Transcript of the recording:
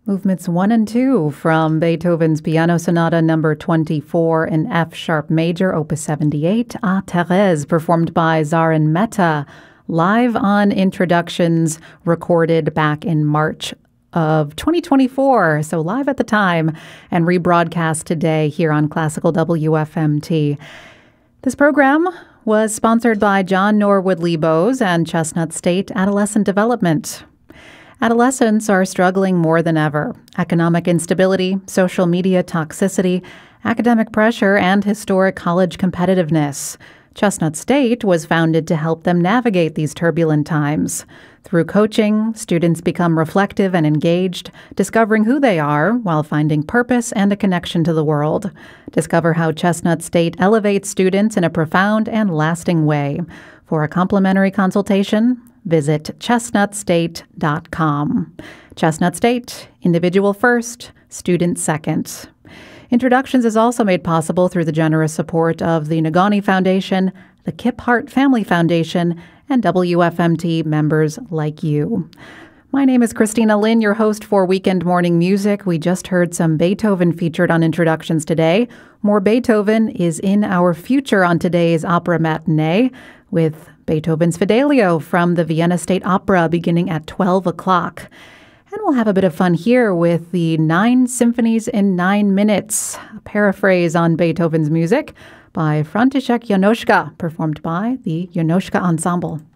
Movements 1 and 2 from Beethoven's Piano Sonata number 24 in F sharp major, opus 78, A Thérèse, performed by Zarin Mehta, live on Introductions, recorded back in March of 2024, so live at the time, and rebroadcast today here on Classical WFMT. This program was sponsored by John Norwood Lebos and Chestnut State Adolescent Development. Adolescents are struggling more than ever. Economic instability, social media toxicity, academic pressure, and historic college competitiveness. Chestnut State was founded to help them navigate these turbulent times. Through coaching, students become reflective and engaged, discovering who they are while finding purpose and a connection to the world. Discover how Chestnut State elevates students in a profound and lasting way. For a complimentary consultation, visit chestnutstate.com. Chestnut State, individual first, student second. Introductions is also made possible through the generous support of the Nagani Foundation, the Kip Hart Family Foundation, and WFMT members like you. My name is Christina Lynn, your host for Weekend Morning Music. We just heard some Beethoven featured on Introductions today. More Beethoven is in our future on today's Opera Matinee with Beethoven's Fidelio from the Vienna State Opera beginning at 12 o'clock. And we'll have a bit of fun here with the 9 Symphonies in 9 Minutes, a paraphrase on Beethoven's music by František Jonoška, performed by the Jonoška Ensemble.